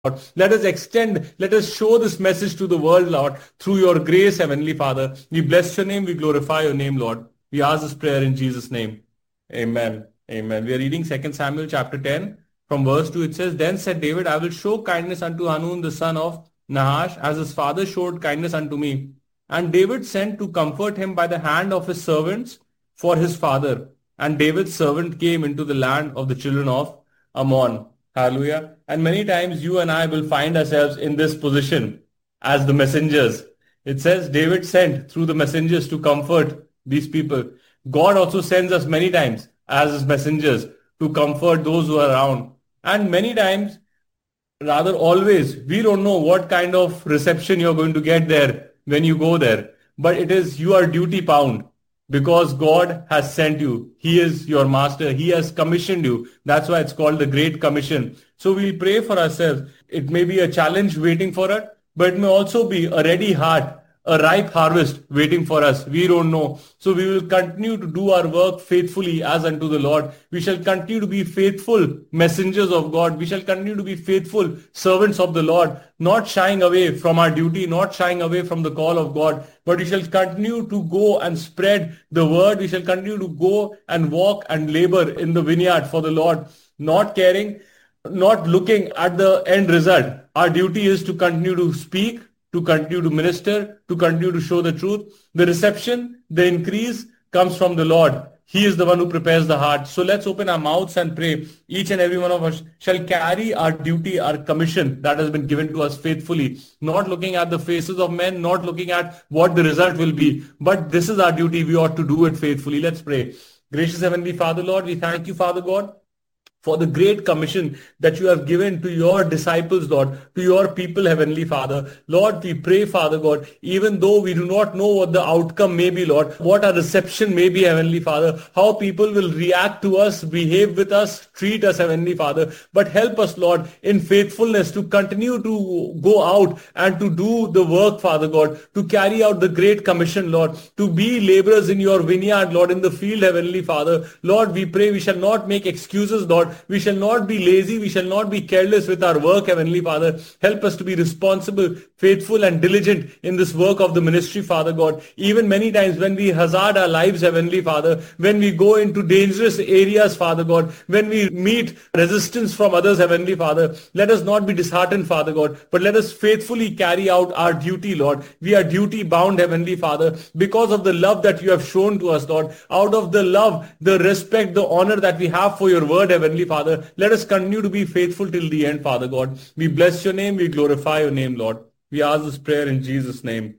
Lord. Let us extend, let us show this message to the world, Lord, through your grace, Heavenly Father. We bless your name, we glorify your name, Lord. We ask this prayer in Jesus' name. Amen. Amen. We are reading 2 Samuel chapter 10 from verse 2. It says, Then said David, I will show kindness unto Hanun the son of Nahash, as his father showed kindness unto me. And David sent to comfort him by the hand of his servants for his father. And David's servant came into the land of the children of Ammon. Hallelujah. And many times you and I will find ourselves in this position as the messengers. It says David sent through the messengers to comfort these people. God also sends us many times as his messengers to comfort those who are around. And many times, rather always, we don't know what kind of reception you're going to get there when you go there. But it is your duty bound. Because God has sent you. He is your master. He has commissioned you. That's why it's called the Great Commission. So we'll pray for ourselves. It may be a challenge waiting for us, but it may also be a ready heart, a ripe harvest waiting for us. We don't know. So we will continue to do our work faithfully as unto the Lord. We shall continue to be faithful messengers of God. We shall continue to be faithful servants of the Lord, not shying away from our duty, not shying away from the call of God, but we shall continue to go and spread the word. We shall continue to go and walk and labor in the vineyard for the Lord, not caring, not looking at the end result. Our duty is to continue to speak, to continue to minister, to continue to show the truth. The reception, the increase comes from the Lord. He is the one who prepares the heart. So let's open our mouths and pray. Each and every one of us shall carry our duty, our commission that has been given to us faithfully, not looking at the faces of men, not looking at what the result will be. But this is our duty. We ought to do it faithfully. Let's pray. Gracious Heavenly Father, Lord, we thank you, Father God, for the great commission that you have given to your disciples, Lord, to your people, Heavenly Father. Lord, we pray, Father God, even though we do not know what the outcome may be, Lord, what our reception may be, Heavenly Father, how people will react to us, behave with us, treat us, Heavenly Father. But help us, Lord, in faithfulness to continue to go out and to do the work, Father God, to carry out the great commission, Lord, to be laborers in your vineyard, Lord, in the field, Heavenly Father. Lord, we pray we shall not make excuses, Lord. We shall not be lazy. We shall not be careless with our work, Heavenly Father. Help us to be responsible, faithful and diligent in this work of the ministry, Father God. Even many times when we hazard our lives, Heavenly Father, when we go into dangerous areas, Father God, when we meet resistance from others, Heavenly Father, let us not be disheartened, Father God, but let us faithfully carry out our duty, Lord. We are duty bound, Heavenly Father, because of the love that you have shown to us, Lord. Out of the love, the respect, the honor that we have for your word, Heavenly Father, let us continue to be faithful till the end, Father God. We bless your name. We glorify your name, Lord. We ask this prayer in Jesus' name.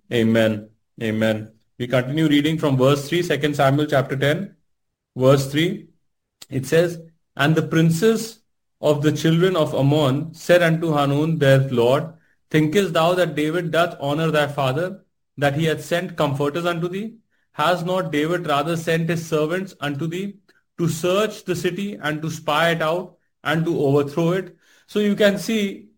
Amen. Amen. We continue reading from verse 3, 2 Samuel chapter 10, verse 3. It says, And the princes of the children of Ammon said unto Hanun their lord, Thinkest thou that David doth honor thy father, that he hath sent comforters unto thee? Has not David rather sent his servants unto thee, to search the city and to spy it out and to overthrow it? So you can see,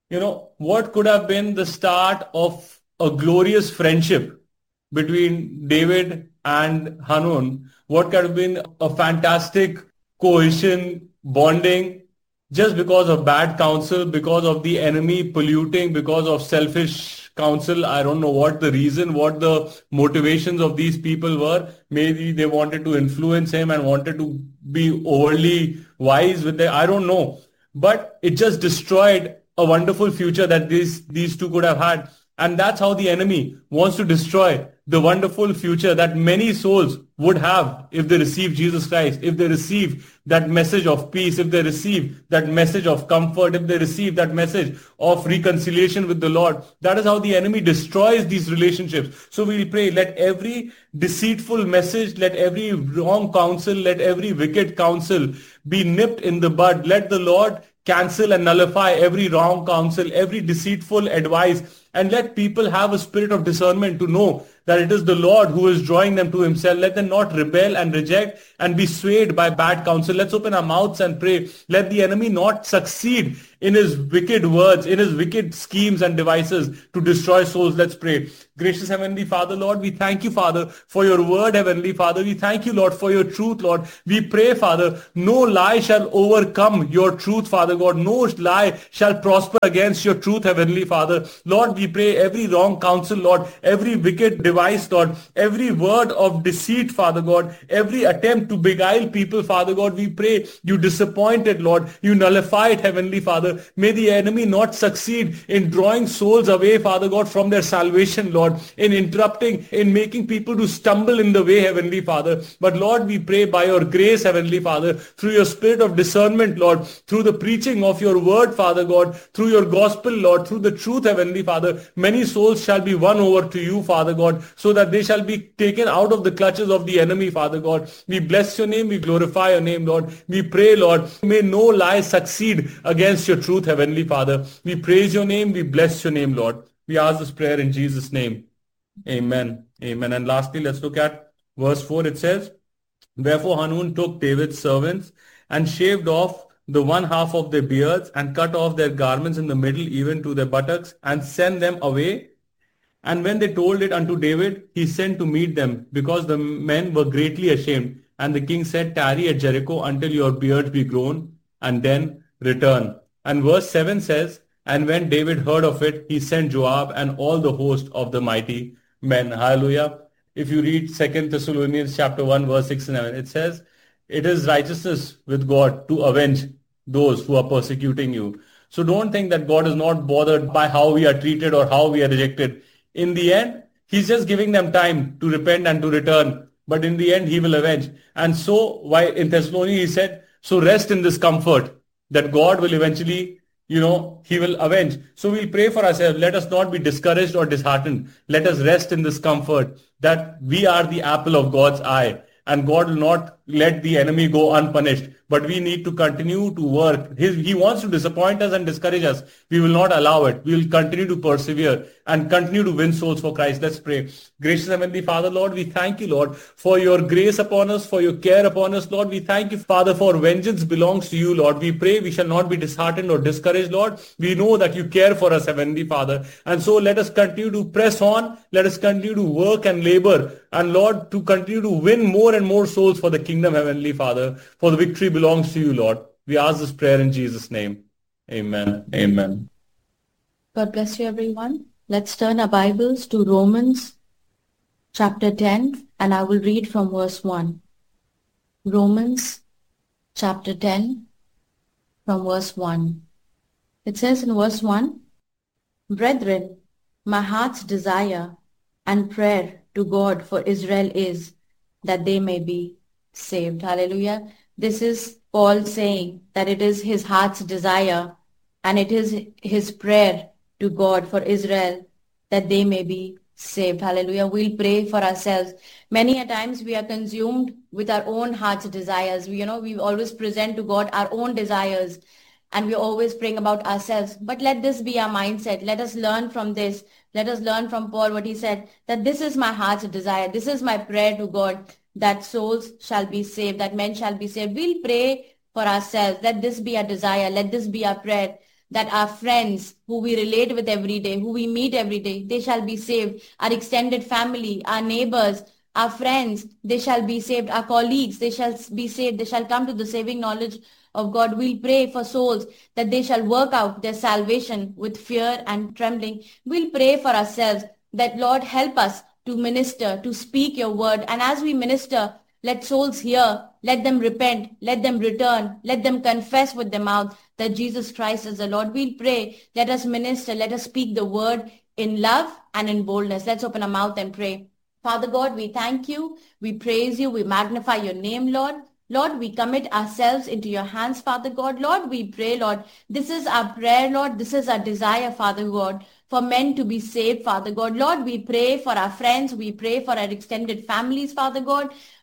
what could have been the start of a glorious friendship between David and Hanun. What could have been a fantastic cohesion, bonding, just because of bad counsel, because of the enemy polluting, because of selfish counsel. I don't know what the reason, what the motivations of these people were. Maybe they wanted to influence him and wanted to be overly wise with them. I don't know. But it just destroyed a wonderful future that these two could have had. And that's how the enemy wants to destroy the wonderful future that many souls would have if they receive Jesus Christ, if they receive that message of peace, if they receive that message of comfort, if they receive that message of reconciliation with the Lord. That is how the enemy destroys these relationships. So we pray, let every deceitful message, let every wrong counsel, let every wicked counsel be nipped in the bud. Let the Lord cancel and nullify every wrong counsel, every deceitful advice, And let people have a spirit of discernment to know that it is the Lord who is drawing them to himself. Let them not rebel and reject and be swayed by bad counsel. Let's open our mouths and pray. Let the enemy not succeed in his wicked words, in his wicked schemes and devices to destroy souls. Let's pray. Gracious Heavenly Father, Lord, we thank you, Father, for your word, Heavenly Father. We thank you, Lord, for your truth, Lord. We pray, Father, no lie shall overcome your truth, Father God. No lie shall prosper against your truth, Heavenly Father. Lord, we pray every wrong counsel, Lord, every wicked device, Lord, every word of deceit, Father God, every attempt to beguile people, Father God, we pray you disappoint it, Lord. You nullify it, Heavenly Father. May the enemy not succeed in drawing souls away, Father God, from their salvation, Lord, in interrupting, in making people to stumble in the way, Heavenly Father. But Lord, we pray by your grace, Heavenly Father, through your spirit of discernment, Lord, through the preaching of your word, Father God, through your gospel, Lord, through the truth, Heavenly Father, many souls shall be won over to you, Father God, so that they shall be taken out of the clutches of the enemy, Father God. We bless your name, we glorify your name, Lord. We pray, Lord, may no lie succeed against your truth, Heavenly Father. We praise your name, we bless your name, Lord. We ask this prayer in Jesus' name. Amen. Amen. And lastly, let's look at verse 4. It says, Wherefore Hanun took David's servants and shaved off the one half of their beards and cut off their garments in the middle, even to their buttocks, and sent them away. And when they told it unto David, he sent to meet them, because the men were greatly ashamed. And the king said, Tarry at Jericho until your beards be grown, and then return. And verse 7 says, And when David heard of it, he sent Joab and all the host of the mighty men. Hallelujah. If you read 2 Thessalonians chapter 1, verse 6 and 7, it says, It is righteousness with God to avenge those who are persecuting you. So don't think that God is not bothered by how we are treated or how we are rejected. In the end, he's just giving them time to repent and to return. But in the end, he will avenge. And so, why in Thessalonians, he said, so rest in this comfort that God will eventually, he will avenge. So we'll pray for ourselves. Let us not be discouraged or disheartened. Let us rest in this comfort that we are the apple of God's eye. And God will not let the enemy go unpunished. But we need to continue to work. He wants to disappoint us and discourage us. We will not allow it. We will continue to persevere and continue to win souls for Christ. Let's pray. Gracious Heavenly Father, Lord, we thank you, Lord, for your grace upon us, for your care upon us, Lord. We thank you, Father, for vengeance belongs to you, Lord. We pray we shall not be disheartened or discouraged, Lord. We know that you care for us, Heavenly Father. And so let us continue to press on. Let us continue to work and labor. And Lord, to continue to win more and more souls for the kingdom, Heavenly Father. For the victory belongs to you, Lord. We ask this prayer in Jesus' name. Amen. Amen. God bless you, everyone. Let's turn our Bibles to Romans chapter 10, and I will read from verse 1. Romans chapter 10 from verse 1. It says in verse 1, Brethren, my heart's desire and prayer to God for Israel is that they may be saved. Hallelujah. This is Paul saying that it is his heart's desire and it is his prayer to God for Israel that they may be saved. Hallelujah. We'll pray for ourselves. Many a times we are consumed with our own heart's desires. We always present to God our own desires and we're always praying about ourselves. But let this be our mindset. Let us learn from this. Let us learn from Paul what he said, that this is my heart's desire. This is my prayer to God, that souls shall be saved, that men shall be saved. We'll pray for ourselves. Let this be our desire. Let this be our prayer, that our friends who we relate with every day, who we meet every day, they shall be saved. Our extended family, our neighbors, our friends, they shall be saved. Our colleagues, they shall be saved. They shall come to the saving knowledge of God. We'll pray for souls that they shall work out their salvation with fear and trembling. We'll pray for ourselves that, Lord, help us to minister, to speak your word. And as we minister, let souls hear, let them repent, let them return, let them confess with their mouth that Jesus Christ is the Lord. We'll pray, let us minister, let us speak the word in love and in boldness. Let's open our mouth and pray. Father God, we thank you, we praise you, we magnify your name, Lord. Lord, we commit ourselves into your hands, Father God. Lord, we pray, Lord, this is our prayer, Lord. This is our desire, Father God, for men to be saved, Father God. Lord, we pray for our friends. We pray for our extended families, Father God.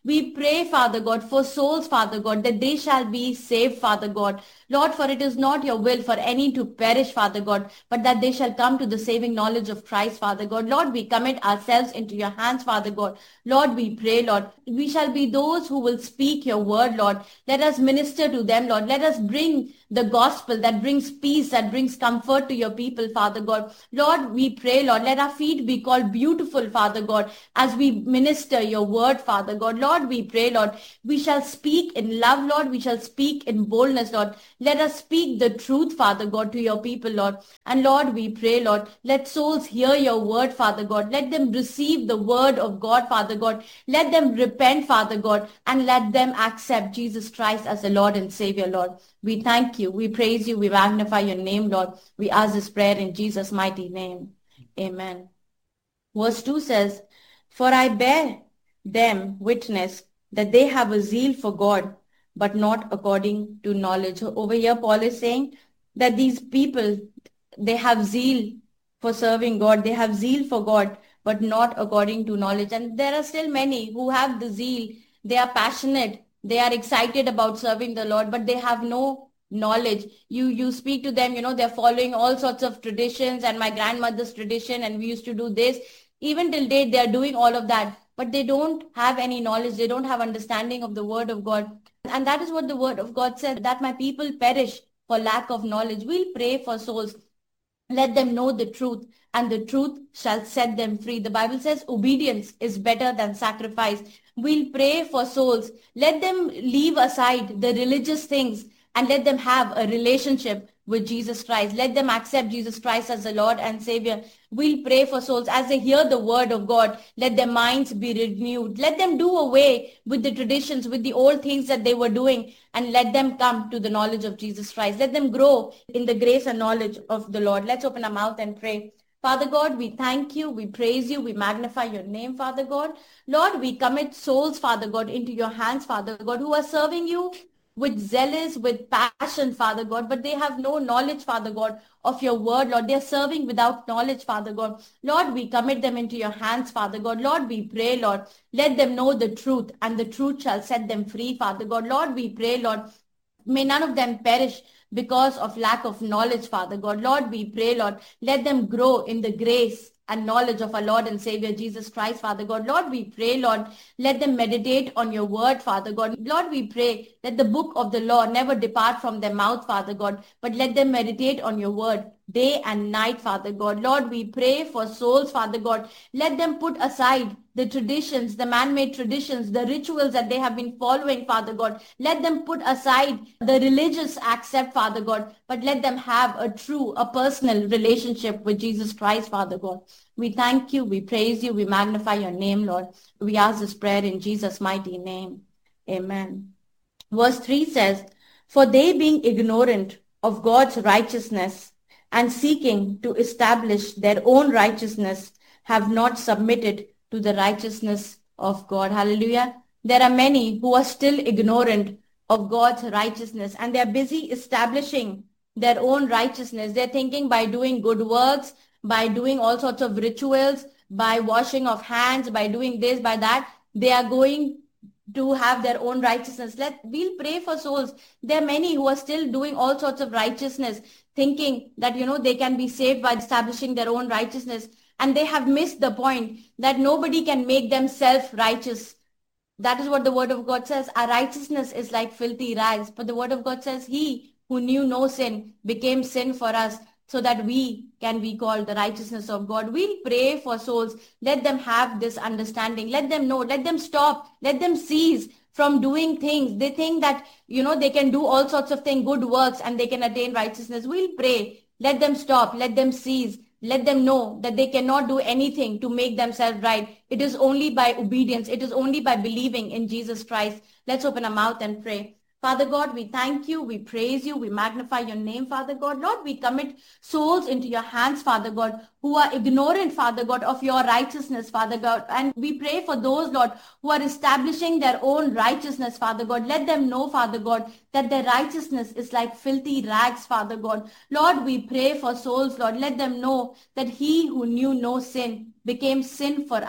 We pray, Father God, for souls, Father God, that they shall be saved, Father God. Lord, for it is not your will for any to perish, Father God, but that they shall come to the saving knowledge of Christ, Father God. Lord, we commit ourselves into your hands, Father God. Lord, we pray, Lord, we shall be those who will speak your word, Lord. Let us minister to them, Lord. Let us bring the gospel that brings peace, that brings comfort to your people, Father God. Lord, we pray, Lord, let our feet be called beautiful, Father God, as we minister your word, Father God. Lord, we pray, Lord, we shall speak in love, Lord. We shall speak in boldness, Lord. Let us speak the truth, Father God, to your people, Lord. And Lord, we pray, Lord, let souls hear your word, Father God. Let them receive the word of God, Father God. Let them repent, Father God, and let them accept Jesus Christ as the Lord and Savior, Lord. We thank you. We praise you. We magnify your name, Lord. We ask this prayer in Jesus' mighty name. Amen. Verse 2 says, "For I bear them witness that they have a zeal for God, but not according to knowledge." Over here, Paul is saying that these people, they have zeal for serving God. They have zeal for God, but not according to knowledge. And there are still many who have the zeal. They are passionate. They are excited about serving the Lord, but they have no knowledge. You speak to them, they're following all sorts of traditions and my grandmother's tradition, and we used to do this. Even till date, they are doing all of that, but they don't have any knowledge. They don't have understanding of the word of God. And that is what the word of God says, that my people perish for lack of knowledge. We'll pray for souls. Let them know the truth, and the truth shall set them free. The Bible says obedience is better than sacrifice. We'll pray for souls. Let them leave aside the religious things and let them have a relationship with Jesus Christ. Let them accept Jesus Christ as the Lord and Savior. We'll pray for souls as they hear the word of God. Let their minds be renewed. Let them do away with the traditions, with the old things that they were doing, and let them come to the knowledge of Jesus Christ. Let them grow in the grace and knowledge of the Lord. Let's open our mouth and pray. Father God, we thank you, we praise you, we magnify your name, Father God. Lord, we commit souls, Father God, into your hands, Father God, who are serving you with zealous, with passion, Father God, but they have no knowledge, Father God, of your word, Lord. They are serving without knowledge, Father God. Lord, we commit them into your hands, Father God. Lord, we pray, Lord, let them know the truth, and the truth shall set them free, Father God. Lord, we pray, Lord, may none of them perish because of lack of knowledge, Father God. Lord, we pray, Lord, let them grow in the grace and knowledge of our Lord and Savior Jesus Christ, Father God. Lord, we pray, Lord, let them meditate on your word, Father God. Lord, we pray that the book of the law never depart from their mouth, Father God, but let them meditate on your word day and night, Father God. Lord, we pray for souls, Father God. Let them put aside the traditions, the man-made traditions, the rituals that they have been following, Father God. Let them put aside the religious accept, Father God, but let them have a personal relationship with Jesus Christ, Father God. We thank you, we praise you, we magnify your name, Lord. We ask this prayer in Jesus' mighty name. Amen. Verse 3 says, "For they being ignorant of God's righteousness and seeking to establish their own righteousness, have not submitted to the righteousness of God." Hallelujah. There are many who are still ignorant of God's righteousness, and they are busy establishing their own righteousness. They're thinking by doing good works, by doing all sorts of rituals, by washing of hands, by doing this, by that, they are going to have their own righteousness. We'll pray for souls. There are many who are still doing all sorts of righteousness, thinking that, they can be saved by establishing their own righteousness. And they have missed the point that nobody can make them self-righteous. That is what the word of God says. Our righteousness is like filthy rags. But the word of God says, he who knew no sin became sin for us, so that we can be called the righteousness of God. We'll pray for souls. Let them have this understanding. Let them know. Let them stop. Let them cease from doing things. They think that, they can do all sorts of things, good works, and they can attain righteousness. We'll pray. Let them stop. Let them cease. Let them know that they cannot do anything to make themselves right. It is only by obedience. It is only by believing in Jesus Christ. Let's open our mouth and pray. Father God, we thank you, we praise you, we magnify your name, Father God. Lord, we commit souls into your hands, Father God, who are ignorant, Father God, of your righteousness, Father God. And we pray for those, Lord, who are establishing their own righteousness, Father God. Let them know, Father God, that their righteousness is like filthy rags, Father God. Lord, we pray for souls, Lord. Let them know that he who knew no sin became sin for us,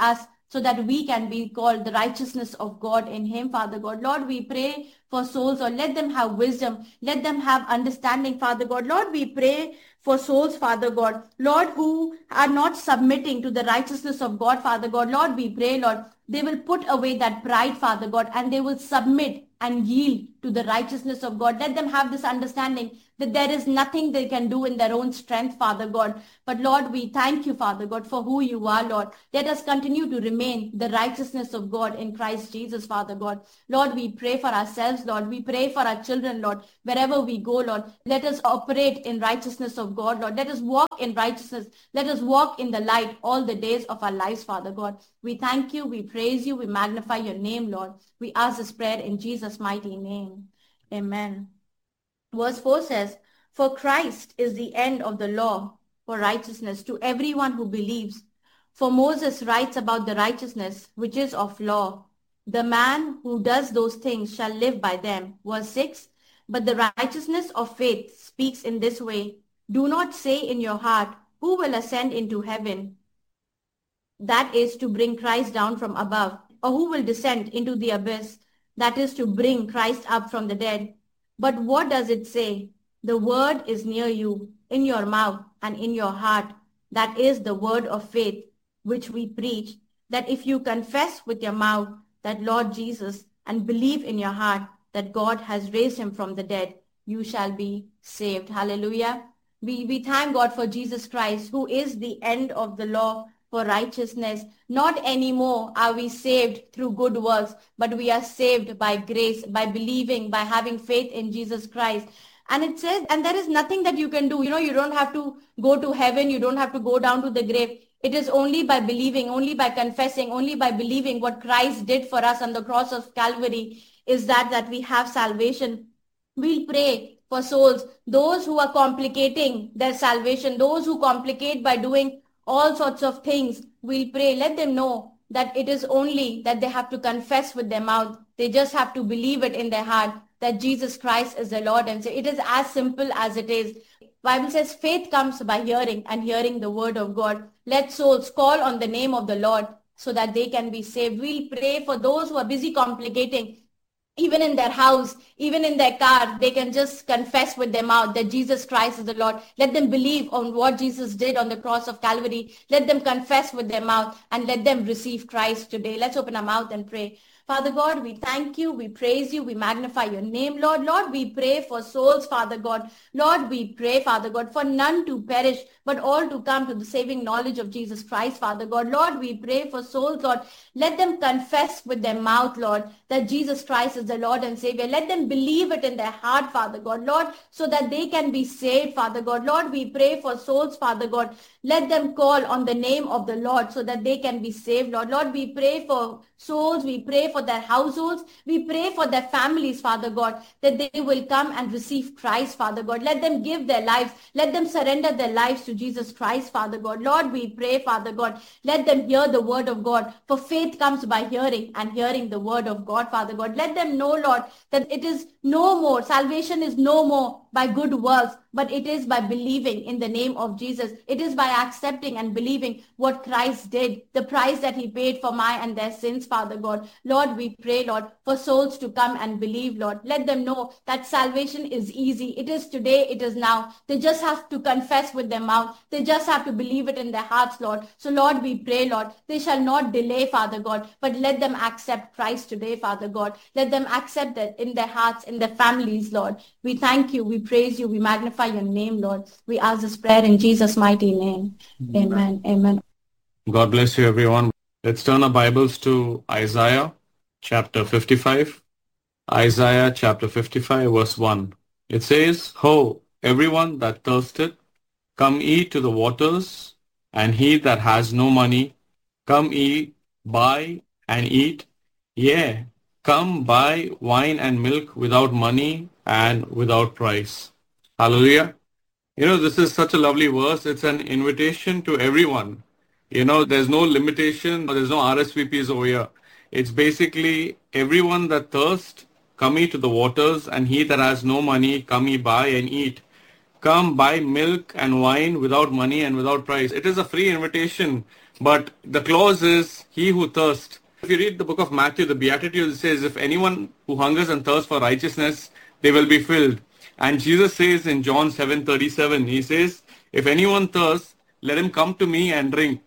so that we can be called the righteousness of God in him, Father God. Lord, we pray for souls, or let them have wisdom, let them have understanding, Father God. Lord, we pray for souls, Father God, Lord, who are not submitting to the righteousness of God, Father God. Lord, we pray, Lord, they will put away that pride, Father God, and they will submit and yield to the righteousness of God. Let them have this understanding that there is nothing they can do in their own strength, Father God. But Lord, we thank you, Father God, for who you are, Lord. Let us continue to remain the righteousness of God in Christ Jesus, Father God. Lord, we pray for ourselves, Lord. We pray for our children, Lord. Wherever we go, Lord, let us operate in righteousness of God, Lord. Let us walk in righteousness. Let us walk in the light all the days of our lives, Father God. We thank you, we praise you, we magnify your name, Lord. We ask this prayer in Jesus' mighty name. Amen. Verse 4 says, "For Christ is the end of the law for righteousness to everyone who believes. For Moses writes about the righteousness which is of law. The man who does those things shall live by them." Verse 6, "But the righteousness of faith speaks in this way. Do not say in your heart, who will ascend into heaven? That is to bring Christ down from above. Or who will descend into the abyss? That is to bring Christ up from the dead. But what does it say? The word is near you, in your mouth and in your heart. That is the word of faith which we preach, that if you confess with your mouth that Lord Jesus and believe in your heart that God has raised him from the dead, you shall be saved." Hallelujah. We thank God for Jesus Christ, who is the end of the law for righteousness. Not anymore are we saved through good works, but we are saved by grace, by believing, by having faith in Jesus Christ. And it says, and there is nothing that you can do. You don't have to go to heaven. You don't have to go down to the grave. It is only by believing, only by confessing, only by believing what Christ did for us on the cross of Calvary is that we have salvation. We'll pray for souls, those who are complicating their salvation, those who complicate by doing all sorts of things. We'll pray. Let them know that it is only that they have to confess with their mouth. They just have to believe it in their heart that Jesus Christ is the Lord and Savior. It is as simple as it is. Bible says faith comes by hearing and hearing the word of God. Let souls call on the name of the Lord so that they can be saved. We'll pray for those who are busy complicating. Even in their house, even in their car, they can just confess with their mouth that Jesus Christ is the Lord. Let them believe on what Jesus did on the cross of Calvary. Let them confess with their mouth and let them receive Christ today. Let's open our mouth and pray. Father God, we thank you, we praise you, we magnify your name, Lord. Lord, we pray for souls, Father God. Lord, we pray, Father God, for none to perish, but all to come to the saving knowledge of Jesus Christ, Father God. Lord, we pray for souls, Lord. Let them confess with their mouth, Lord, that Jesus Christ is the Lord and Savior. Let them believe it in their heart, Father God, Lord, so that they can be saved, Father God. Lord, we pray for souls, Father God. Let them call on the name of the Lord so that they can be saved, Lord. Lord, we pray for souls. We pray for their households. We pray for their families, Father God, that they will come and receive Christ, Father God. Let them give their lives. Let them surrender their lives to Jesus Christ, Father God. Lord, we pray, Father God, let them hear the word of God. For faith comes by hearing and hearing the word of God, Father God. Let them know, Lord, that it is no more. Salvation is no more by good works, but it is by believing in the name of Jesus. It is by accepting and believing what Christ did, the price that he paid for my and their sins, Father God. Lord, we pray, Lord, for souls to come and believe, Lord. Let them know that salvation is easy. It is today, it is now. They just have to confess with their mouth. They just have to believe it in their hearts, Lord. So, Lord, we pray, Lord, they shall not delay, Father God, but let them accept Christ today, Father God. Let them accept that in their hearts, in their families, Lord. We thank you, we praise you, we magnify your name, Lord. We ask this prayer in Jesus' mighty name. Amen. Amen. God bless you, everyone. Let's turn our Bibles to Isaiah chapter 55. Isaiah chapter 55, verse 1. It says, "Ho, everyone that thirsteth, come ye to the waters, and he that has no money, come ye, buy and eat. Yea, come buy wine and milk without money and without price." Hallelujah. This is such a lovely verse. It's an invitation to everyone. There's no limitation, there's no RSVPs over here. It's basically everyone that thirst, come ye to the waters, and he that has no money, come ye buy and eat. Come buy milk and wine without money and without price. It is a free invitation, but the clause is he who thirsts. If you read the book of Matthew, the Beatitudes says, if anyone who hungers and thirsts for righteousness, they will be filled. And Jesus says in John 7:37, he says, if anyone thirsts, let him come to me and drink.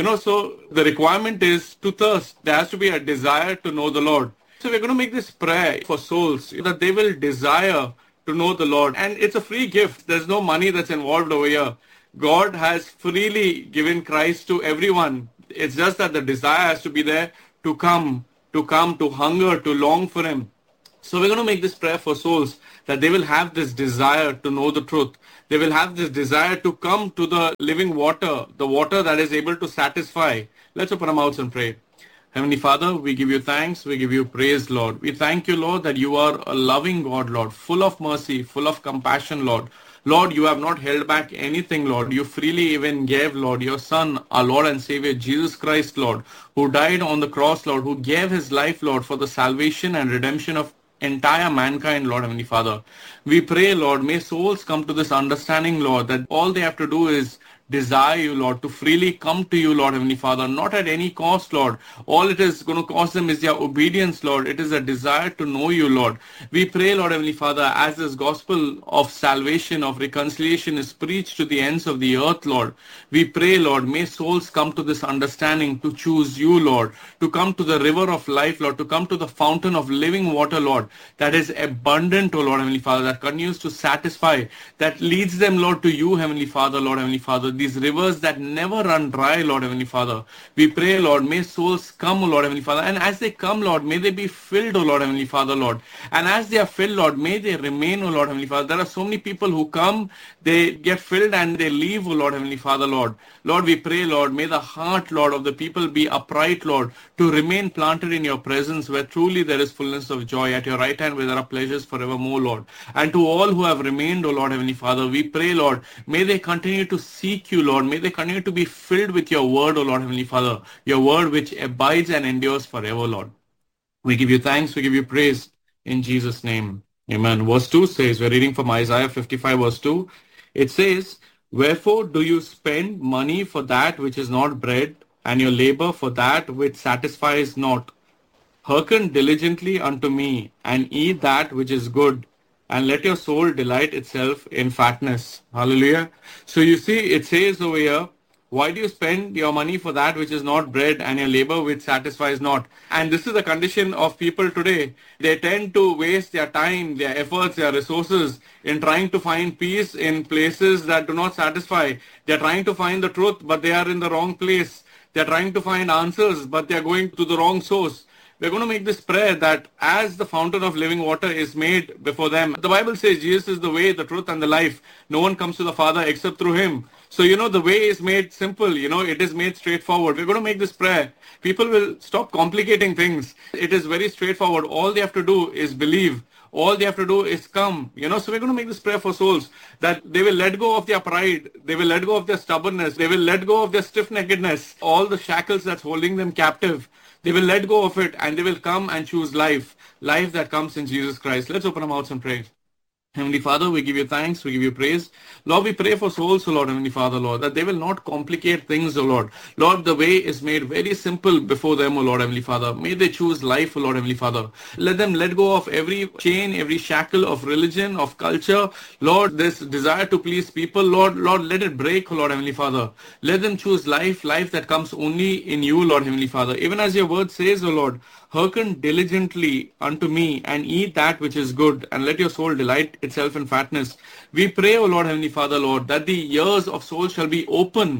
So the requirement is to thirst. There has to be a desire to know the Lord. So we're going to make this prayer for souls that they will desire to know the Lord. And it's a free gift. There's no money that's involved over here. God has freely given Christ to everyone. It's just that the desire has to be there to come, to hunger, to long for Him. So we're going to make this prayer for souls that they will have this desire to know the truth. They will have this desire to come to the living water, the water that is able to satisfy. Let's open our mouths and pray. Heavenly Father, we give you thanks, we give you praise, Lord. We thank you, Lord, that you are a loving God, Lord, full of mercy, full of compassion, Lord. Lord, you have not held back anything, Lord. You freely even gave, Lord, your Son, our Lord and Savior, Jesus Christ, Lord, who died on the cross, Lord, who gave his life, Lord, for the salvation and redemption of entire mankind, Lord, Heavenly Father. We pray, Lord, may souls come to this understanding, Lord, that all they have to do is desire you, Lord, to freely come to you, Lord, Heavenly Father, not at any cost, Lord. All it is going to cost them is their obedience, Lord. It is a desire to know you, Lord. We pray, Lord, Heavenly Father, as this gospel of salvation, of reconciliation is preached to the ends of the earth, Lord. We pray, Lord, may souls come to this understanding to choose you, Lord, to come to the river of life, Lord, to come to the fountain of living water, Lord, that is abundant, O Lord, Heavenly Father, that continues to satisfy, that leads them, Lord, to you, Heavenly Father, Lord, Heavenly Father, these rivers that never run dry, Lord, Heavenly Father. We pray, Lord, may souls come, O Lord, Heavenly Father, and as they come, Lord, may they be filled, O Lord, Heavenly Father, Lord, and as they are filled, Lord, may they remain, O Lord, Heavenly Father. There are so many people who come, they get filled and they leave, O Lord, Heavenly Father, Lord. Lord, we pray, Lord, may the heart, Lord, of the people be upright, Lord, to remain planted in your presence where truly there is fullness of joy, at your right hand where there are pleasures forevermore, Lord. And to all who have remained, O Lord, Heavenly Father, we pray, Lord, may they continue to seek you, Lord. May they continue to be filled with your word, O Lord, Heavenly Father, your word which abides and endures forever, Lord. We give you thanks, we give you praise in Jesus' name. Amen. Verse 2 says, we're reading from Isaiah 55 verse 2. It says, wherefore do you spend money for that which is not bread, and your labor for that which satisfies not? Hearken diligently unto me, and eat that which is good, and let your soul delight itself in fatness. Hallelujah. So you see, it says over here, why do you spend your money for that which is not bread, and your labor which satisfies not? And this is the condition of people today. They tend to waste their time, their efforts, their resources in trying to find peace in places that do not satisfy. They're trying to find the truth, but they are in the wrong place. They're trying to find answers, but they're going to the wrong source. We're going to make this prayer that as the fountain of living water is made before them, the Bible says Jesus is the way, the truth, and the life. No one comes to the Father except through Him. So, the way is made simple, it is made straightforward. We're going to make this prayer. People will stop complicating things. It is very straightforward. All they have to do is believe. All they have to do is come, So we're going to make this prayer for souls that they will let go of their pride. They will let go of their stubbornness. They will let go of their stiff-neckedness, all the shackles that's holding them captive. They will let go of it and they will come and choose life that comes in Jesus Christ. Let's open our mouths and pray. Heavenly Father, we give you thanks, we give you praise. Lord, we pray for souls, O Lord, Heavenly Father, Lord, that they will not complicate things, O Lord. Lord, the way is made very simple before them, O Lord, Heavenly Father. May they choose life, O Lord, Heavenly Father. Let them let go of every chain, every shackle of religion, of culture. Lord, this desire to please people, Lord, let it break, O Lord, Heavenly Father. Let them choose life that comes only in you, Lord, Heavenly Father. Even as your word says, O Lord, hearken diligently unto me and eat that which is good, and let your soul delight itself in fatness. We pray, O Lord, Heavenly Father, Lord, that the ears of souls shall be open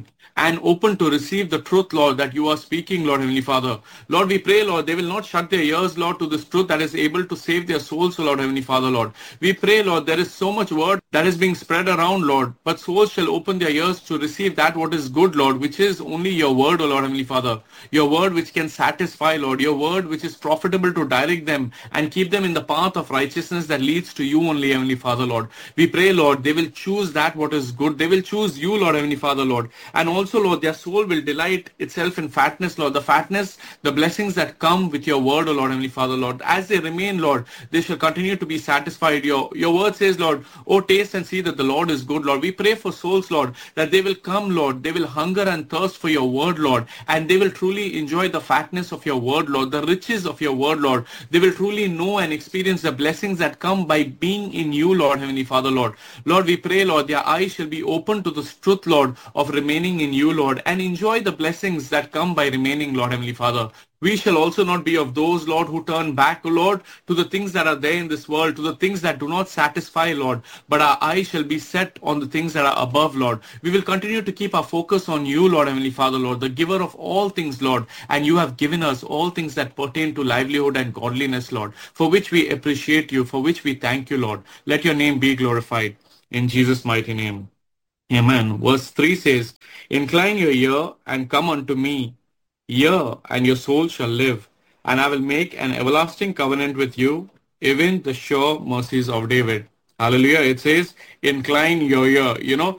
to receive the truth, Lord, that you are speaking, Lord, Heavenly Father. Lord, we pray, Lord, they will not shut their ears, Lord, to this truth that is able to save their souls, O Lord, Heavenly Father, Lord. We pray, Lord, there is so much word that is being spread around, Lord, but souls shall open their ears to receive that what is good, Lord, which is only your word, O Lord, Heavenly Father. Your word which can satisfy, Lord, your word which is profitable to direct them and keep them in the path of righteousness that leads to you only, Heavenly Heavenly Father, Lord. We pray, Lord, they will choose that what is good. They will choose you, Lord, Heavenly Father, Lord. And also, Lord, their soul will delight itself in fatness, Lord. The fatness, the blessings that come with your word, O Lord, Heavenly Father, Lord. As they remain, Lord, they shall continue to be satisfied. Your word says, Lord, oh, taste and see that the Lord is good, Lord. We pray for souls, Lord, that they will come, Lord. They will hunger and thirst for your word, Lord. And they will truly enjoy the fatness of your word, Lord, the riches of your word, Lord. They will truly know and experience the blessings that come by being in you, Lord, Heavenly Father, Lord. Lord, we pray, Lord, their eyes shall be open to the truth, Lord, of remaining in you, Lord, and enjoy the blessings that come by remaining, Lord, Heavenly Father. We shall also not be of those, Lord, who turn back, O Lord, to the things that are there in this world, to the things that do not satisfy, Lord, but our eyes shall be set on the things that are above, Lord. We will continue to keep our focus on you, Lord, Heavenly Father, Lord, the giver of all things, Lord, and you have given us all things that pertain to livelihood and godliness, Lord, for which we appreciate you, for which we thank you, Lord. Let your name be glorified. In Jesus' mighty name. Amen. Verse 3 says, incline your ear and come unto me. Hear, and your soul shall live, and I will make an everlasting covenant with you, even the sure mercies of David. Hallelujah. It says, incline your ear,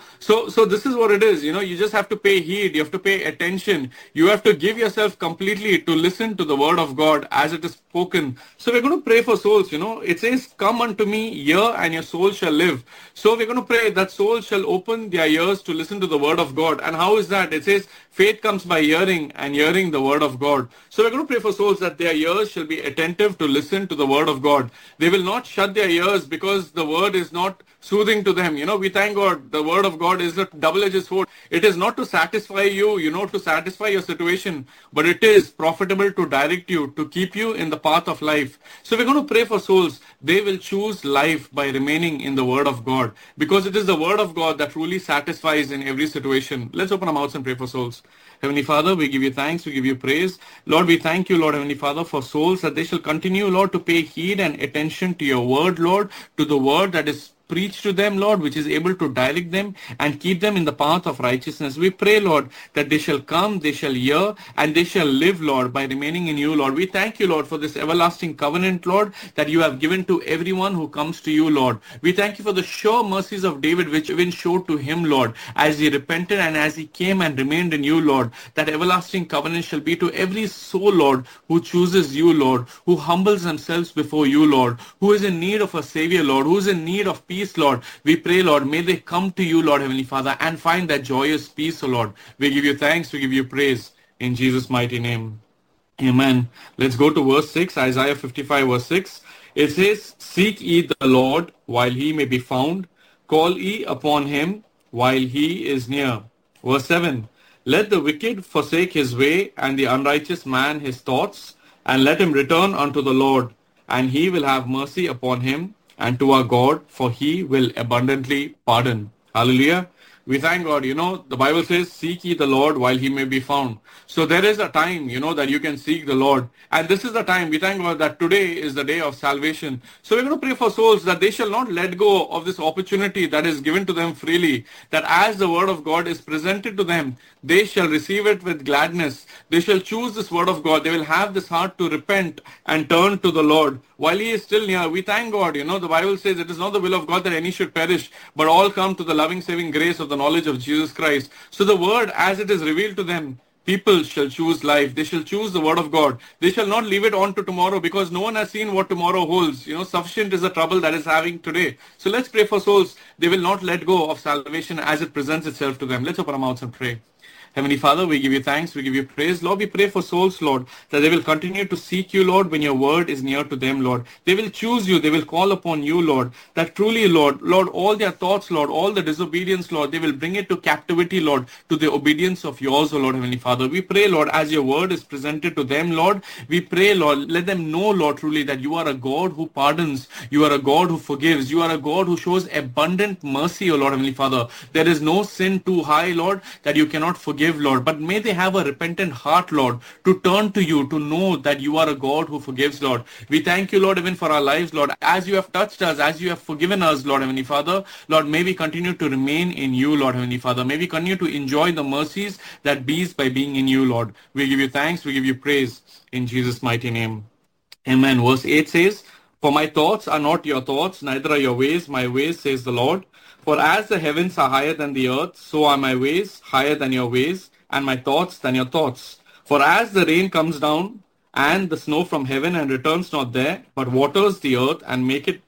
So this is what it is. You just have to pay heed. You have to pay attention. You have to give yourself completely to listen to the word of God as it is spoken. So we're going to pray for souls. It says, come unto me, hear, and your soul shall live. So we're going to pray that souls shall open their ears to listen to the word of God. And how is that? It says, faith comes by hearing, and hearing the word of God. So we're going to pray for souls that their ears shall be attentive to listen to the word of God. They will not shut their ears because the word is not soothing to them. We thank God the word of God is a double-edged sword. It is not to satisfy you, to satisfy your situation, but it is profitable to direct you, to keep you in the path of life. So we're going to pray for souls. They will choose life by remaining in the word of God, because it is the word of God that truly satisfies in every situation. Let's open our mouths and pray for souls. Heavenly Father, we give you thanks, we give you praise. Lord, we thank you, Lord, Heavenly Father, for souls that they shall continue, Lord, to pay heed and attention to your word, Lord, to the word that is preach to them, Lord, which is able to direct them and keep them in the path of righteousness. We pray, Lord, that they shall come, they shall hear, and they shall live, Lord, by remaining in you, Lord. We thank you, Lord, for this everlasting covenant, Lord, that you have given to everyone who comes to you, Lord. We thank you for the sure mercies of David, which even showed to him, Lord, as he repented and as he came and remained in you, Lord. That everlasting covenant shall be to every soul, Lord, who chooses you, Lord, who humbles themselves before you, Lord, who is in need of a Savior, Lord, who is in need of peace, Lord. We pray, Lord, may they come to you, Lord, Heavenly Father, and find that joyous peace, O Lord. We give you thanks, we give you praise in Jesus' mighty name. Amen. Let's go to verse 6, Isaiah 55, verse 6. It says, seek ye the Lord while he may be found, call ye upon him while he is near. Verse 7. Let the wicked forsake his way, and the unrighteous man his thoughts, and let him return unto the Lord, and he will have mercy upon him, and to our God, for he will abundantly pardon. Hallelujah. We thank God. The Bible says, seek ye the Lord while he may be found. So there is a time, that you can seek the Lord. And this is the time. We thank God that today is the day of salvation. So we're going to pray for souls that they shall not let go of this opportunity that is given to them freely. That as the word of God is presented to them, they shall receive it with gladness. They shall choose this word of God. They will have this heart to repent and turn to the Lord while he is still near. We thank God. The Bible says it is not the will of God that any should perish, but all come to the loving, saving grace of the knowledge of Jesus Christ. So the word, as it is revealed to them, people shall choose life. They shall choose the word of God. They shall not leave it on to tomorrow, because no one has seen what tomorrow holds. Sufficient is the trouble that is having today. So let's pray for souls. They will not let go of salvation as it presents itself to them. Let's open our mouths and pray. Heavenly Father, we give you thanks, we give you praise. Lord, we pray for souls, Lord, that they will continue to seek you, Lord, when your word is near to them, Lord. They will choose you, they will call upon you, Lord, that truly, Lord, all their thoughts, Lord, all the disobedience, Lord, they will bring it to captivity, Lord, to the obedience of yours, O Lord, Heavenly Father. We pray, Lord, as your word is presented to them, Lord, we pray, Lord, let them know, Lord, truly that you are a God who pardons, you are a God who forgives, you are a God who shows abundant mercy, O Lord, Heavenly Father. There is no sin too high, Lord, that you cannot forgive, Lord, but may they have a repentant heart, Lord, to turn to you, to know that you are a God who forgives, Lord. We thank you, Lord, even for our lives, Lord, as you have touched us, as you have forgiven us, Lord, Heavenly Father. Lord, may we continue to remain in you, Lord, Heavenly Father. May we continue to enjoy the mercies that be by being in you, Lord. We give you thanks, we give you praise in Jesus' mighty name. Amen. Verse 8 says, For my thoughts are not your thoughts, neither are your ways my ways, says the Lord. For as the heavens are higher than the earth, so are my ways higher than your ways, and my thoughts than your thoughts. For as the rain comes down and the snow from heaven and returns not there, but waters the earth and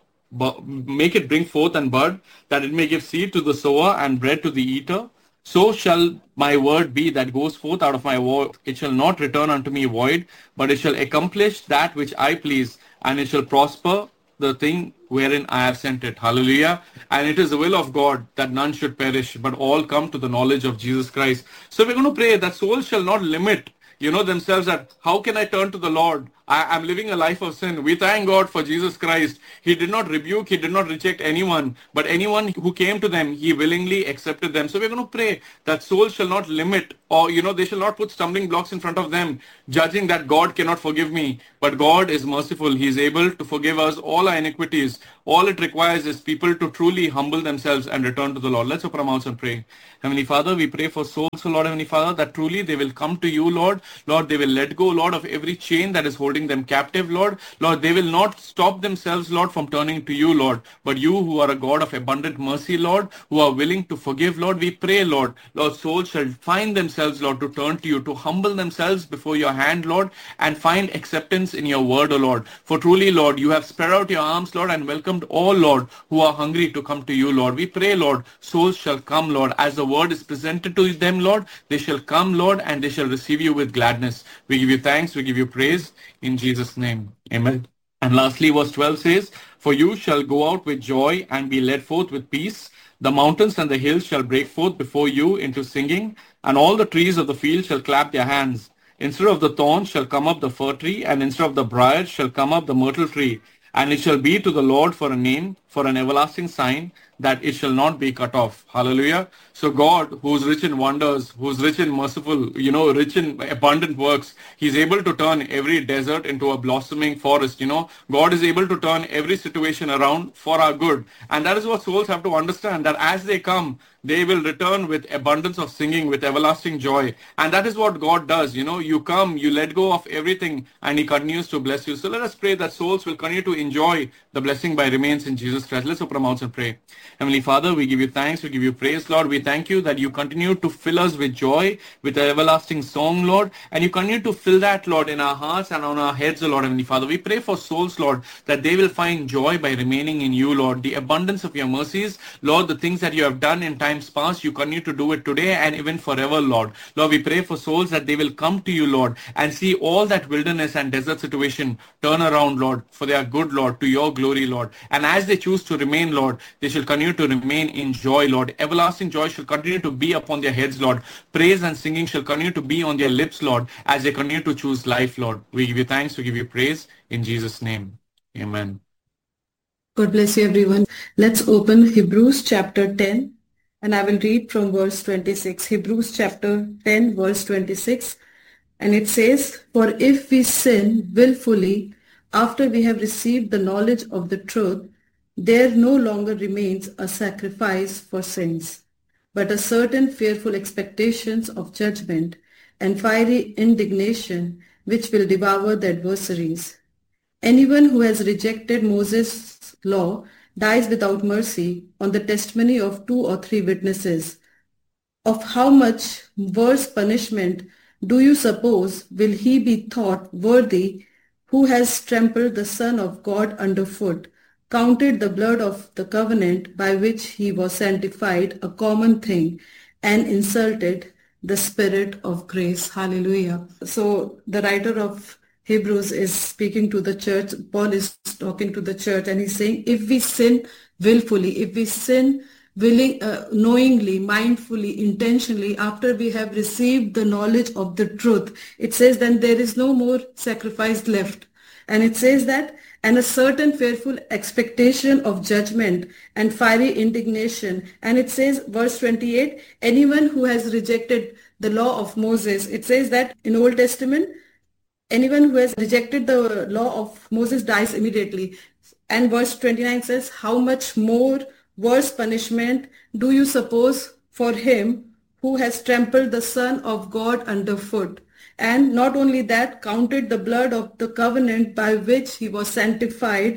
make it bring forth and bud, that it may give seed to the sower and bread to the eater, so shall my word be that goes forth out of my mouth. It shall not return unto me void, but it shall accomplish that which I please, and it shall prosper the thing wherein I have sent it. Hallelujah. And it is the will of God that none should perish, but all come to the knowledge of Jesus Christ. So we're going to pray that souls shall not limit, themselves, that how can I turn to the Lord? I'm living a life of sin. We thank God for Jesus Christ. He did not rebuke, he did not reject anyone, but anyone who came to them, he willingly accepted them. So we're going to pray that souls shall not limit, or, they shall not put stumbling blocks in front of them, judging that God cannot forgive me. But God is merciful. He is able to forgive us all our iniquities. All it requires is people to truly humble themselves and return to the Lord. Let's open our mouths and pray. Heavenly Father, we pray for souls, O Lord, Heavenly Father, that truly they will come to you, Lord. Lord, they will let go, Lord, of every chain that is holding them captive, Lord. Lord, they will not stop themselves, Lord, from turning to you, Lord. But you who are a God of abundant mercy, Lord, who are willing to forgive, Lord, we pray, Lord, souls shall find themselves, Lord, to turn to you, to humble themselves before your hand, Lord, and find acceptance in your word, O Lord. For truly, Lord, you have spread out your arms, Lord, and welcomed all, Lord, who are hungry to come to you, Lord. We pray, Lord, souls shall come, Lord, as the word is presented to them, Lord. They shall come, Lord, and they shall receive you with gladness. We give you thanks, we give you praise in Jesus' name. Amen. And lastly, verse 12 says, for you shall go out with joy and be led forth with peace. The mountains and the hills shall break forth before you into singing, and all the trees of the field shall clap their hands. Instead of the thorns shall come up the fir tree, and instead of the briar shall come up the myrtle tree. And it shall be to the Lord for a name, for an everlasting sign, that it shall not be cut off. Hallelujah. So God, who is rich in wonders, who is rich in merciful, rich in abundant works, He's able to turn every desert into a blossoming forest. God is able to turn every situation around for our good. And that is what souls have to understand, that as they come, they will return with abundance of singing, with everlasting joy. And that is what God does. You come, you let go of everything, and He continues to bless you. So let us pray that souls will continue to enjoy the blessing by remains in Jesus Christ. Let's open our mouths and pray. Heavenly Father, we give you thanks, we give you praise, Lord. We thank you that you continue to fill us with joy, with an everlasting song, Lord. And you continue to fill that, Lord, in our hearts and on our heads, Lord, Heavenly Father. We pray for souls, Lord, that they will find joy by remaining in you, Lord. The abundance of your mercies, Lord, the things that you have done in times past, you continue to do it today and even forever, Lord. Lord, we pray for souls that they will come to you, Lord, and see all that wilderness and desert situation turn around, Lord, for their good, Lord, to your glory, Lord. And as they choose to remain, Lord, they shall continue to remain in joy, Lord. Everlasting joy shall continue to be upon their heads, Lord. Praise and singing shall continue to be on their lips, Lord, as they continue to choose life, Lord. We give you thanks, we give you praise in Jesus' name. Amen. God bless you, everyone. Let's open Hebrews chapter 10, and I will read from verse 26. Hebrews chapter 10, verse 26. And it says, for if we sin willfully after we have received the knowledge of the truth, there no longer remains a sacrifice for sins, but a certain fearful expectations of judgment and fiery indignation which will devour the adversaries. Anyone who has rejected Moses' law dies without mercy on the testimony of 2 or 3 witnesses. Of how much worse punishment do you suppose will he be thought worthy who has trampled the Son of God underfoot, counted the blood of the covenant by which he was sanctified a common thing, and insulted the Spirit of grace? Hallelujah. So the writer of Hebrews is speaking to the church. Paul is talking to the church, and he's saying, if we sin willfully, if we sin knowingly, mindfully, intentionally, after we have received the knowledge of the truth, it says then there is no more sacrifice left. And it says that, and a certain fearful expectation of judgment and fiery indignation. And it says, verse 28, anyone who has rejected the law of Moses, it says that in Old Testament, anyone who has rejected the law of Moses dies immediately. And verse 29 says, how much more worse punishment do you suppose for him who has trampled the Son of God underfoot? And not only that, counted the blood of the covenant by which he was sanctified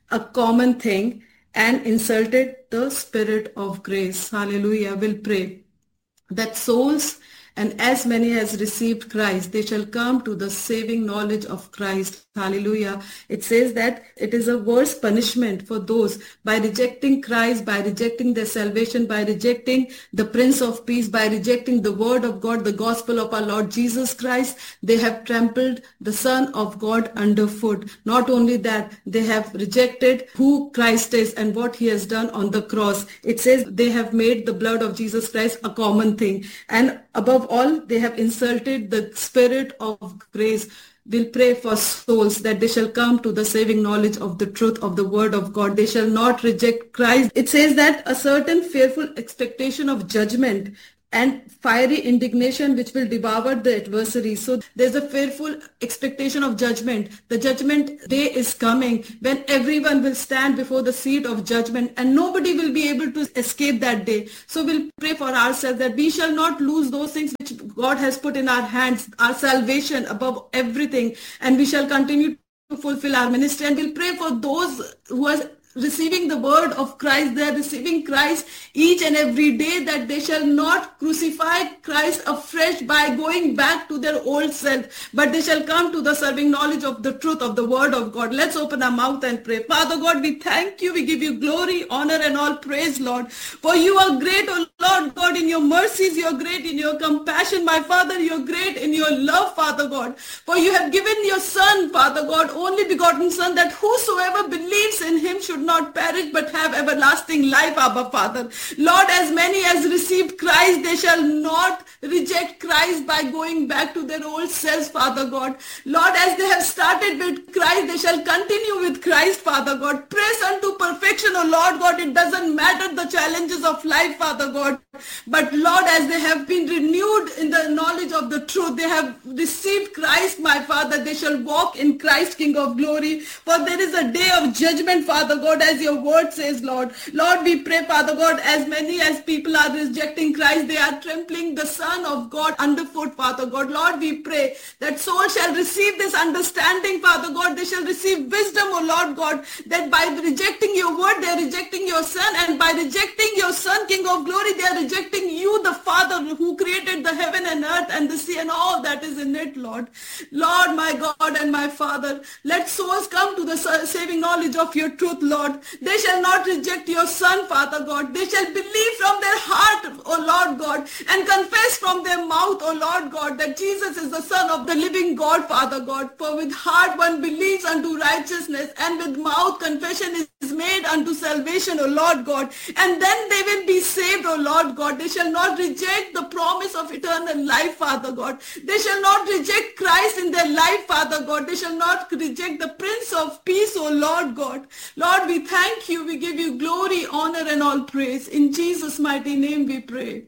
a common thing and insulted the spirit of grace. Hallelujah. We'll pray that souls and as many as received Christ, they shall come to the saving knowledge of Christ. Hallelujah. It says that it is a worse punishment for those by rejecting Christ, by rejecting their salvation, by rejecting the Prince of Peace, by rejecting the word of God, the gospel of our Lord Jesus Christ. They have trampled the Son of God underfoot. Not only that, they have rejected who Christ is and what he has done on the cross. It says they have made the blood of Jesus Christ a common thing. And above all, they have insulted the spirit of grace. We'll pray for souls that they shall come to the saving knowledge of the truth of the word of God. They shall not reject Christ. It says that a certain fearful expectation of judgment and fiery indignation which will devour the adversary. So there's a fearful expectation of judgment. The judgment day is coming when everyone will stand before the seat of judgment and nobody will be able to escape that day. So we'll pray for ourselves that we shall not lose those things which God has put in our hands, our salvation above everything, and we shall continue to fulfill our ministry. And we'll pray for those who are receiving the word of Christ. They are receiving Christ each and every day, that they shall not crucify Christ afresh by going back to their old self, but they shall come to the serving knowledge of the truth of the word of God. Let's open our mouth and pray. Father God, we thank you. We give you glory, honor, and all praise, Lord. For you are great, O Lord God, in your mercies. You are great in your compassion, my Father. You are great in your love, Father God. For you have given your Son, Father God, only begotten Son, that whosoever believes in him should not perish but have everlasting life, Abba Father. Lord, as many as received Christ, they shall not reject Christ by going back to their old selves, Father God. Lord, as they have started with Christ, they shall continue with Christ, Father God. Press unto perfection, O Lord God. It doesn't matter the challenges of life, Father God. But Lord, as they have been renewed in the knowledge of the truth, they have received Christ, my Father. They shall walk in Christ, King of glory. For there is a day of judgment, Father God, as your word says, Lord. Lord, we pray, Father God, as many as people are rejecting Christ, they are trampling the Son of God underfoot, Father God. Lord, we pray that souls shall receive this understanding, Father God. They shall receive wisdom, O Lord God, that by rejecting your word, they are rejecting your Son, and by rejecting your Son, King of glory, they are rejecting you, the Father, who created the heaven and earth and the sea and all that is in it, Lord. Lord, my God and my Father, let souls come to the saving knowledge of your truth, Lord. They shall not reject your Son, Father God. They shall believe from their heart, O Lord God, and confess from their mouth, O Lord God, that Jesus is the Son of the living God, Father God. For with heart one believes unto righteousness, and with mouth confession is made unto salvation, O Lord God. And then they will be saved, O Lord God. They shall not reject the promise of eternal life, Father God. They shall not reject Christ in their life, Father God. They shall not reject the Prince of Peace, O Lord God. Lord, we thank you. We give you glory, honor, and all praise. In Jesus' mighty name we pray.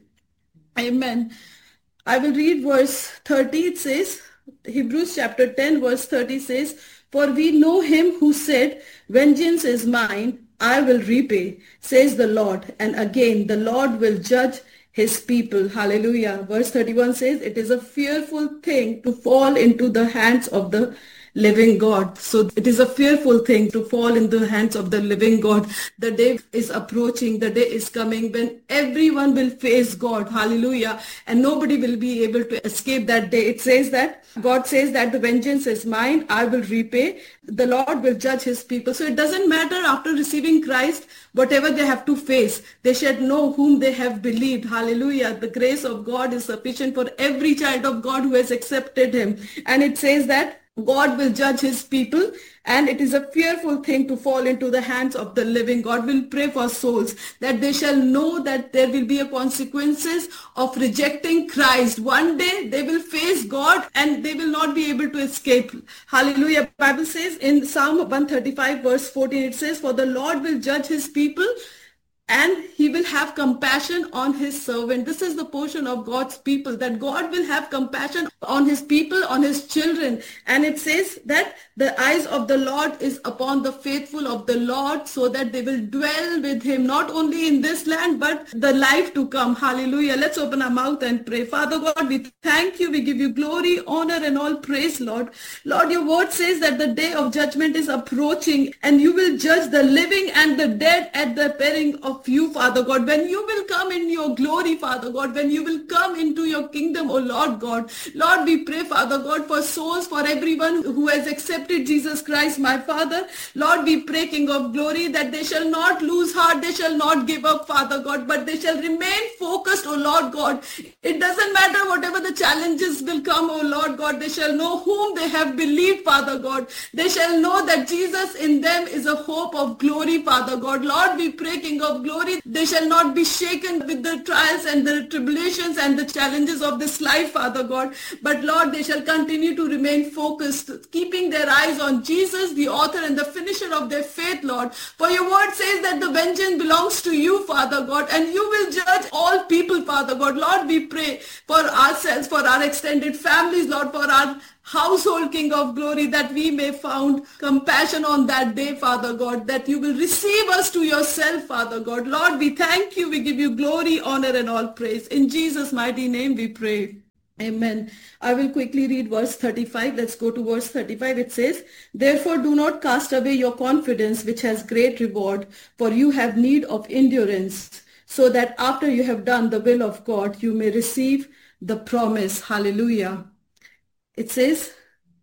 Amen. I will read verse 30. It says, Hebrews chapter 10 verse 30 says, for we know him who said, vengeance is mine, I will repay, says the Lord. And again, the Lord will judge his people. Hallelujah. Verse 31 says, it is a fearful thing to fall into the hands of the living God. So it is a fearful thing to fall in the hands of the living God. The day is approaching. The day is coming when everyone will face God. Hallelujah. And nobody will be able to escape that day. It says that God says that the vengeance is mine. I will repay. The Lord will judge his people. So it doesn't matter after receiving Christ, whatever they have to face, they should know whom they have believed. Hallelujah. The grace of God is sufficient for every child of God who has accepted him. And it says that God will judge his people, and it is a fearful thing to fall into the hands of the living God. Will pray for souls that they shall know that there will be a consequences of rejecting Christ. One day they will face God and they will not be able to escape. Hallelujah. Bible says in Psalm 135 verse 14, it says, for the Lord will judge his people and he will have compassion on his servant. This is the portion of God's people, that God will have compassion on his people, on his children. And it says that the eyes of the Lord is upon the faithful of the Lord, so that they will dwell with him, not only in this land, but the life to come. Hallelujah. Let's open our mouth and pray. Father God, we thank you. We give you glory, honor, and all praise, Lord. Lord, your word says that the day of judgment is approaching, and you will judge the living and the dead at the appearing of you, Father God. When you will come in your glory, Father God, when you will come into your kingdom, oh Lord God. Lord, we pray, Father God, for souls, for everyone who has accepted Jesus Christ, my Father. Lord, we pray, King of glory, that they shall not lose heart, they shall not give up, Father God, but they shall remain focused, oh Lord God. It doesn't matter whatever the challenges will come, oh Lord God, they shall know whom they have believed, Father God. They shall know that Jesus in them is a hope of glory, Father God. Lord, we pray, King of glory, they shall not be shaken with the trials and the tribulations and the challenges of this life, Father God. But Lord, they shall continue to remain focused, keeping their eyes on Jesus, the author and the finisher of their faith, Lord. For your word says that the vengeance belongs to you, Father God, and you will judge all people, Father God. Lord, we pray for ourselves, for our extended families, Lord, for our household, King of glory, that we may found compassion on that day, Father God, that you will receive us to yourself, Father God. Lord, we thank you. We give you glory, honor, and all praise. In Jesus' mighty name we pray. Amen. I will quickly read verse 35. Let's go to verse 35. It says, therefore do not cast away your confidence, which has great reward, for you have need of endurance, so that after you have done the will of God, you may receive the promise. Hallelujah. It says,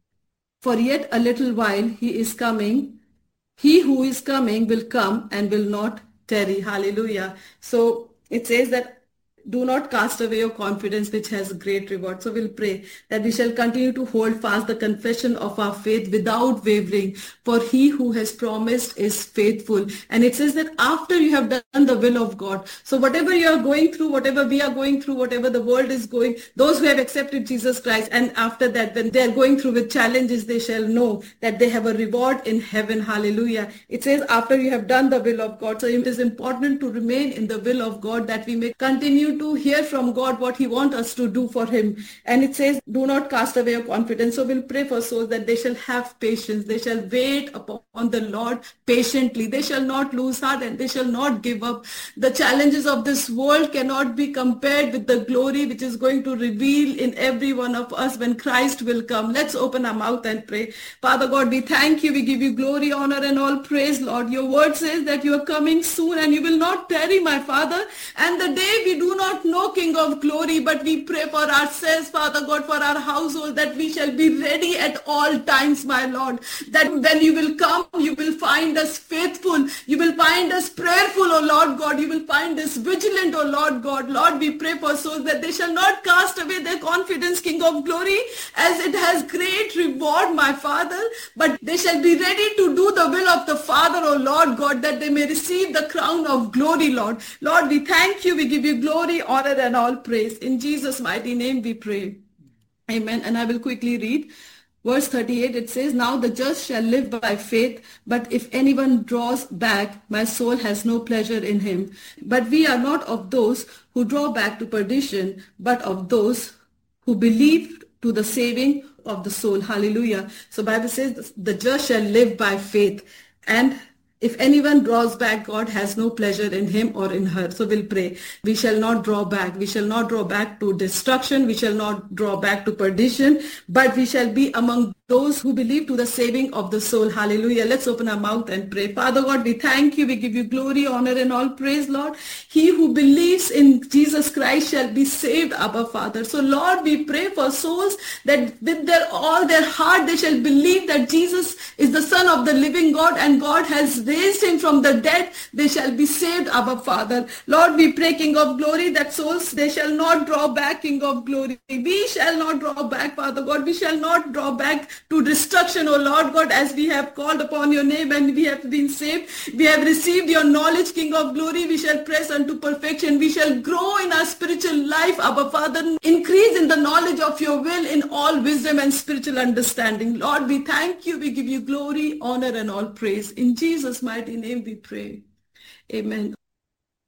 for yet a little while he is coming. He who is coming will come and will not tarry. Hallelujah. So it says that do not cast away your confidence, which has great reward. So we'll pray that we shall continue to hold fast the confession of our faith without wavering, for he who has promised is faithful. And it says that after you have done the will of God. So whatever you are going through, whatever we are going through, whatever the world is going, those who have accepted Jesus Christ, and after that, when they are going through with challenges, they shall know that they have a reward in heaven. Hallelujah. It says after you have done the will of God. So it is important to remain in the will of God, that we may continue to hear from God what he wants us to do for him. And it says, do not cast away your confidence. So we'll pray for souls that they shall have patience. They shall wait upon the Lord patiently. They shall not lose heart and they shall not give up. The challenges of this world cannot be compared with the glory which is going to reveal in every one of us when Christ will come. Let's open our mouth and pray. Father God, we thank you. We give you glory, honor, and all praise, Lord. Your word says that you are coming soon and you will not tarry, my Father. And the day we do not know, King of glory, but we pray for ourselves, Father God, for our household, that we shall be ready at all times, my Lord. That when you will come, you will find us faithful. You will find us prayerful, O Lord God. You will find us vigilant, O Lord God. Lord, we pray for souls that they shall not cast away their confidence, King of glory, as it has great reward, my Father, but they shall be ready to do the will of the Father, O Lord God, that they may receive the crown of glory, Lord. Lord, we thank you. We give you glory, honor, and all praise. In Jesus' mighty name we pray. Amen. And I will quickly read verse 38. It says, now the just shall live by faith, but if anyone draws back, my soul has no pleasure in him. But we are not of those who draw back to perdition, but of those who believe to the saving of the soul. Hallelujah. So Bible says the just shall live by faith, and if anyone draws back, God has no pleasure in him or in her. So we'll pray. We shall not draw back. We shall not draw back to destruction. We shall not draw back to perdition, but we shall be among those who believe to the saving of the soul. Hallelujah. Let's open our mouth and pray. Father God, we thank you. We give you glory, honor, and all praise, Lord. He who believes in Jesus Christ shall be saved, Abba Father. So Lord, we pray for souls that with all their heart they shall believe that Jesus is the Son of the living God and God has raised him from the dead. They shall be saved, Abba Father. Lord, we pray, King of glory, that souls, they shall not draw back, King of glory. We shall not draw back, Father God. We shall not draw back to destruction, O Lord God, as we have called upon your name and we have been saved. We have received your knowledge, King of glory. We shall press unto perfection. We shall grow in our spiritual life, Abba Father. Increase in the knowledge of your will in all wisdom and spiritual understanding. Lord, we thank you. We give you glory, honor, and all praise. In Jesus' mighty name we pray. Amen.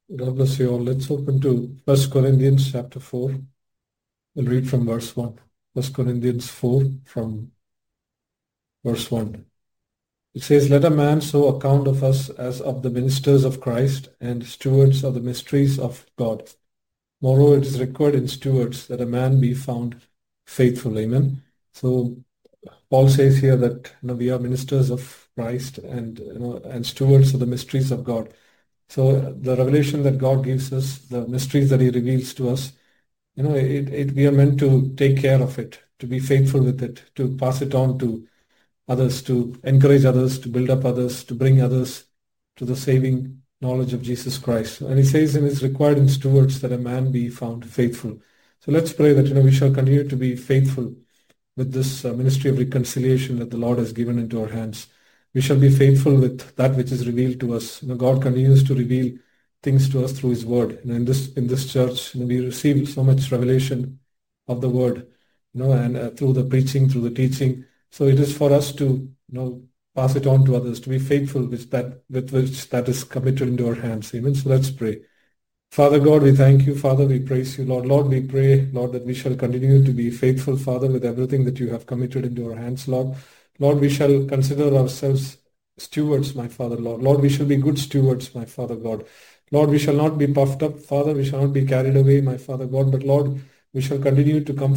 God bless you all. Let's open to 1 Corinthians chapter 4. We'll read from verse 1. 1 Corinthians 4 from verse 1. It says, "Let a man so account of us as of the ministers of Christ and stewards of the mysteries of God. Moreover, it is required in stewards that a man be found faithful." Amen. So Paul says here that we are ministers of Christ and and stewards of the mysteries of God. So the revelation that God gives us, the mysteries that He reveals to us, we are meant to take care of it, to be faithful with it, to pass it on to others, to encourage others, to build up others, to bring others to the saving knowledge of Jesus Christ. And He says it is required in stewards that a man be found faithful. So let's pray that we shall continue to be faithful with this ministry of reconciliation that the Lord has given into our hands. We shall be faithful with that which is revealed to us. God continues to reveal things to us through His Word. In this church, we receive so much revelation of the Word, and through the preaching, through the teaching. So it is for us to, pass it on to others, to be faithful with which that is committed into our hands. Amen. So let's pray. Father God, we thank you. Father, we praise you. Lord, we pray, Lord, that we shall continue to be faithful, Father, with everything that you have committed into our hands, Lord. Lord, we shall consider ourselves stewards, my Father, Lord. Lord, we shall be good stewards, my Father God. Lord, we shall not be puffed up, Father. We shall not be carried away, my Father God. But Lord, we shall continue to come